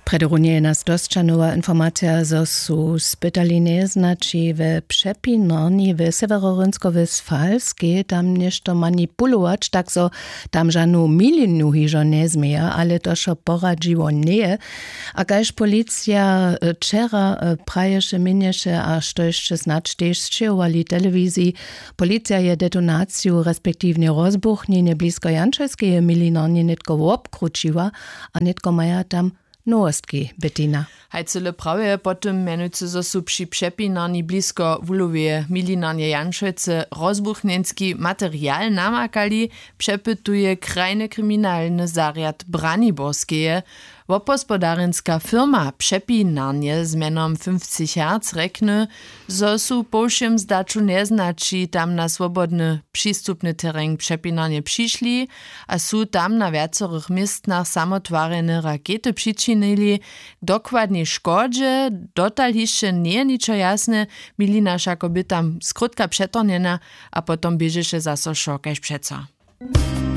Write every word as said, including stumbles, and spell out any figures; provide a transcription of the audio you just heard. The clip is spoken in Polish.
Predorunie je nas dostča nowa informacja, zo su spytali neznači w Przepinarni w Severorynsko-Westfalskiej tam nešto manipulować, tak so tam żanu milinu hižo nezmieja, ale to šo poradziło nie. A kaž policja wczera praješe minješe, a što jeszcze znać też sčehovali telewizji, policja je detonaciju, respektivnie rozbuchnienie blisko Jančevskeje milinarni netko obkručiła, a netko maja tam nowostki, Bettina. Hajcele prawie potem mianujcy zo su przy Przepinarni blisko wulowie milinarnie Jančevce rozbuchnenski material namakali, przepytuje krajny kryminalny zariad Braniborskeje. Wopospodarenska firma Przepinarnie z menom fünfzig Hertz rekne, zo su pošem zdaczu neznači tam na swobodny przystupny teren Przepinarnie přišli, a su tam na viacerých miestnach samotwarene rakety přičinili. Dokładnie škodže, dotal hišće nije ničo jasne, milina šako by tam skrutka přetornjena, a potom běžeše zaso šo, kaž přeco.